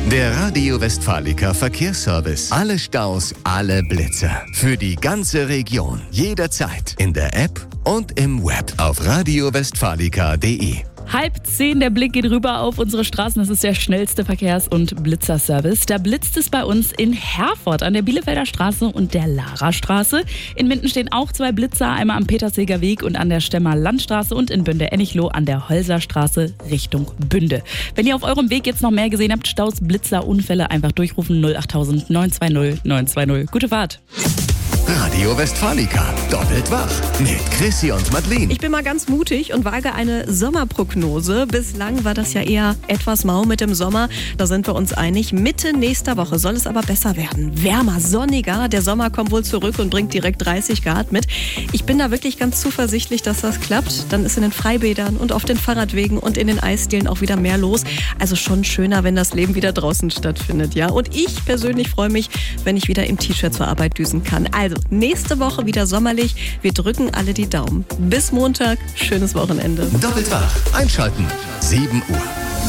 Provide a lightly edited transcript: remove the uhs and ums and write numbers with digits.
Der Radio Westfalica Verkehrsservice. Alle Staus, alle Blitzer. Für die ganze Region. Jederzeit. In der App und im Web. Auf radiowestfalica.de. 9:30, der Blick geht rüber auf unsere Straßen. Das ist der schnellste Verkehrs- und Blitzerservice. Da blitzt es bei uns in Herford an der Bielefelder Straße und der Larastraße. In Minden stehen auch 2 Blitzer, einmal am Peterseger Weg und an der Stemmer Landstraße und in Bünde-Ennichloh an der Holserstraße Richtung Bünde. Wenn ihr auf eurem Weg jetzt noch mehr gesehen habt, Staus, Blitzer, Unfälle, einfach durchrufen 08000 920 920. Gute Fahrt. Radio Westfalica. Doppelt wach. Mit Chrissy und Madeleine. Ich bin mal ganz mutig und wage eine Sommerprognose. Bislang war das ja eher etwas mau mit dem Sommer. Da sind wir uns einig. Mitte nächster Woche soll es aber besser werden. Wärmer, sonniger. Der Sommer kommt wohl zurück und bringt direkt 30 Grad mit. Ich bin da wirklich ganz zuversichtlich, dass das klappt. Dann ist in den Freibädern und auf den Fahrradwegen und in den Eisdielen auch wieder mehr los. Also schon schöner, wenn das Leben wieder draußen stattfindet, ja. Und ich persönlich freue mich, wenn ich wieder im T-Shirt zur Arbeit düsen kann. Also nächste Woche wieder sommerlich. Wir drücken alle die Daumen. Bis Montag. Schönes Wochenende. Doppelt wach. Einschalten. 7 Uhr.